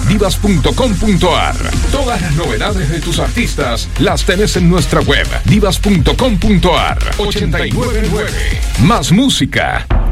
divas.com.ar. Todas las novedades de tus artistas las tenés en nuestra web, divas.com.ar. 899. Más música,